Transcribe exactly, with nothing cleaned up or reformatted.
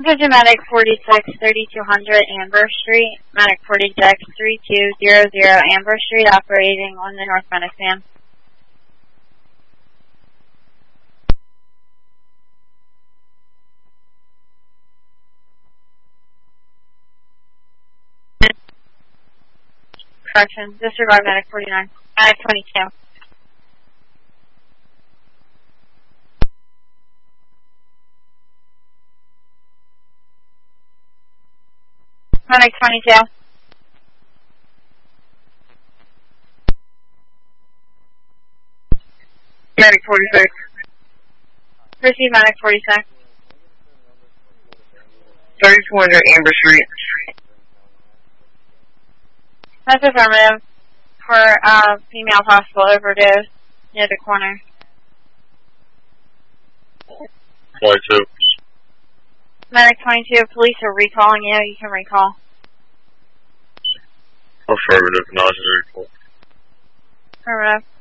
Attention Medic forty-six thirty-two hundred Amber Street. Medic forty-six thirty-two hundred Amber Street operating on the North Medic van. Correction. Disregard Medic forty-nine. Medic twenty-two. Medic twenty-two. Medic forty-six. Receive Medic forty-six. thirty-two hundred Amber Street. That's affirmative for uh, female possible overdose near the corner. twenty-two. Medic twenty-two, police are recalling you. You can recall. Affirmative, not recall. Affirmative.